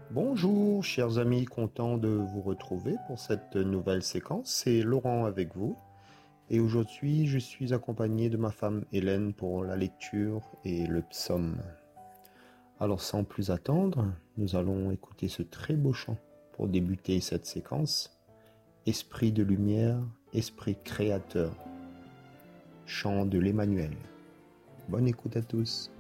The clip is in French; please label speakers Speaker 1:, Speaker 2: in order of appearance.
Speaker 1: Bonjour, chers amis, content de vous retrouver pour cette nouvelle séquence. C'est Laurent avec vous. Et aujourd'hui, je suis accompagné de ma femme Hélène pour la lecture et le psaume. Alors, sans plus attendre, nous allons écouter ce très beau chant pour débuter cette séquence. Esprit de lumière, esprit créateur. Chant de l'Emmanuel. Bonne écoute à tous.